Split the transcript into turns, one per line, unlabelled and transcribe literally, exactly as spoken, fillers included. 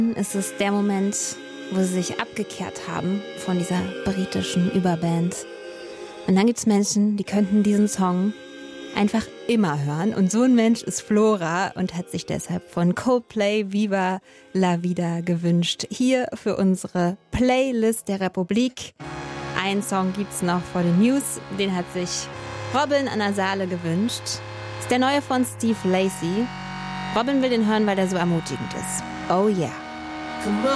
ist es der Moment, wo sie sich abgekehrt haben von dieser britischen Überband. Und dann gibt es Menschen, die könnten diesen Song einfach immer hören. Und so ein Mensch ist Flora und hat sich deshalb von Coldplay Viva la Vida gewünscht. Hier für unsere Playlist der Republik. Einen Song gibt's noch vor den News. Den hat sich Robin an der Saale gewünscht. Ist der neue von Steve Lacy. Robin will den hören, weil der so ermutigend ist. Oh yeah.